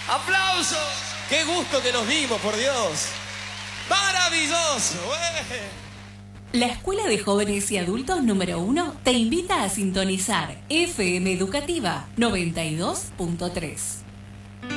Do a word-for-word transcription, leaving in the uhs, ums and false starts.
¡Aplausos! ¡Qué gusto que nos dimos, por Dios! ¡Maravilloso! ¡Eh! La Escuela de Jóvenes y Adultos número uno te invita a sintonizar F M Educativa noventa y dos punto tres.